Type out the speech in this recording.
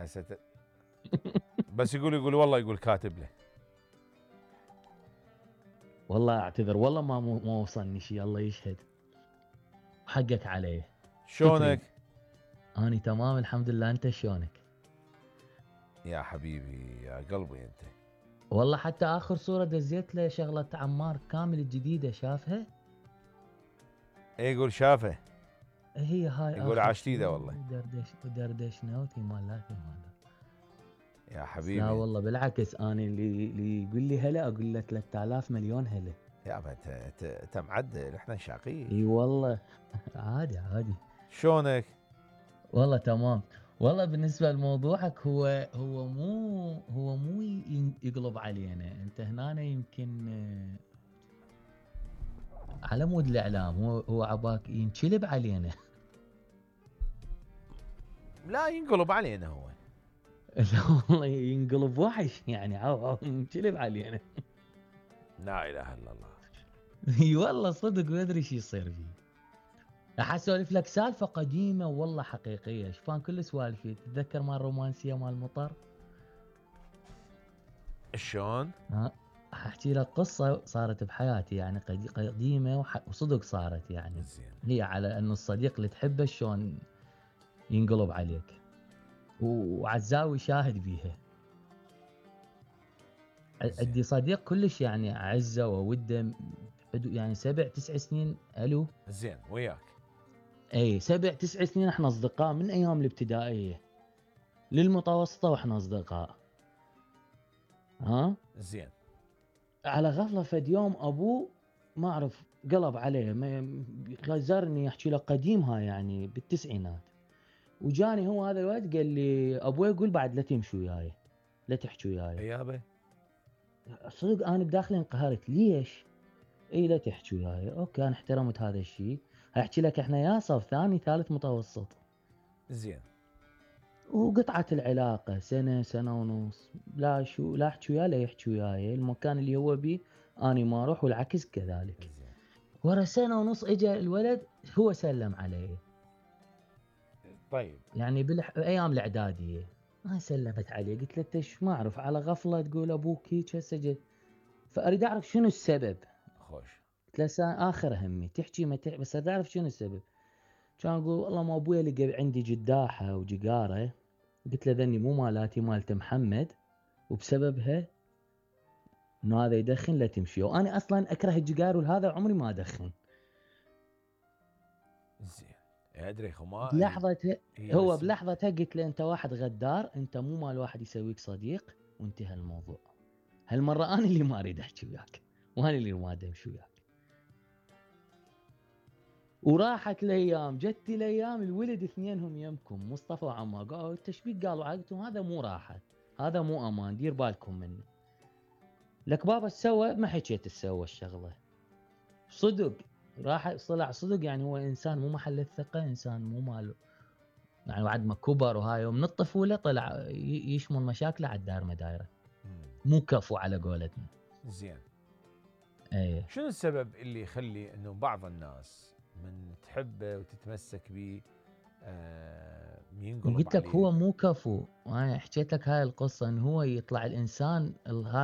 يا ستر. بس يقول والله يقول كاتب له. والله اعتذر، والله ما وصلني شيء، الله يشهد. حقك عليه. شلونك؟ اني تمام الحمد لله، انت شلونك؟ يا حبيبي يا قلبي انت. والله حتى اخر صورة دزيت له شغلة عمار كامل الجديدة، شافها؟ ايه يقول شافه. هي هاي يقول اخر عشتيده شيء. والله. ودردشنا وتمالات. يا لا حبيبي. والله بالعكس، انا اللي يقول لي هلا اقول له 3000 مليون هلا. يا انت معدل، احنا شاقين. اي والله. عادي. شلونك؟ والله تمام. والله بالنسبة لموضوعك، هو مو يقلب علينا. انت هنا يمكن على مود الاعلام، هو عباك ينشلب علينا. لا ينقلب علينا هو. لا والله ينقلب وحش يعني، عاو ينشلب علينا. لا اله الا الله. اي والله صدق، ما ادري شو يصير فيه. راح اسولف لك سالفه قديمه والله حقيقيه، شفان كل سوالفي. تتذكر مال الرومانسيه مال المطر؟ شلون؟ ها، احكي لك قصه صارت بحياتي يعني، قديمه وصدق صارت يعني. زين. هي على انه الصديق اللي تحبه شلون ينقلب عليك، وعزاوي شاهد بيها. عندي صديق كلش يعني اعزه ووده، يعني 7 9 سنين. الو. زين وياك. اي 7 9 سنين احنا اصدقاء من ايام الابتدائيه للمتوسطه، واحنا اصدقاء. ها. زين. على غفله فد يوم ابوه ما اعرف قلب عليه، غزرني يحكي له قديمها يعني بالتسعينات. وجاني هو هذا الوقت قال لي ابوي يقول بعد لا تمشي وياي، لا تحكي وياي. يابا. صدق انا بداخلي انقهرت، ليش؟ اي لا تحكي وياي. اوكي انا احترمت هذا الشيء. احكي لك احنا يا صف ثاني ثالث متوسط. زين. وقطعت العلاقة سنة سنة ونص، لا احكي وياه لا يحكي وياي. المكان اللي هو بيه اني ما اروح، والعكس كذلك. زين. ورا سنة ونص اجى الولد، هو سلم علي. طيب. يعني بايام الاعدادية ما سلمت عليه. قلت له انت ما اعرف، على غفلة تقول ابوك هيك هسه جد. فاريد اعرف شنو السبب. خوش. قلت له اخر همي تحكي ما تحكي، بس اريد اعرف شنو السبب. كان اقول والله ما ابوي لقى عندي جداحة وجقارة. قلت له ذني مو مالاتي، مالت محمد، وبسببها انه هذا يدخن لا تمشي. وانا اصلا اكره الجقار والهذا، عمري ما ادخن. زين. ادري خما. بلحظتها بس بلحظتها قلت له انت واحد غدار، انت مو مال واحد يسويك صديق، وانتهى الموضوع. هالمره انا اللي ما اريد احكي وياك، وانا اللي ما ادري امشي وياك. وراحت الايام، جت الايام، الولد اثنينهم يمكم، مصطفى وعمار. قالوا التشبيك، قالوا عقتهم هذا مو راحت، هذا مو امان، دير بالكم منه. لك بابا سوى، ما حكيت سوى الشغله صدق. راح طلع صدق يعني هو انسان مو محل الثقه، انسان مو ماله يعني. بعد ما كبر وهاي يوم من الطفوله طلع يشمل مشاكله على الدار مدايره، مو كفو على قولتنا. زين. ايه. شنو السبب اللي يخلي انه بعض الناس من تحبه وتتمسك به ينقلب قلت لك عليه؟ هو مو كفو، وانا حكيت لك هاي القصه، انه هو يطلع الانسان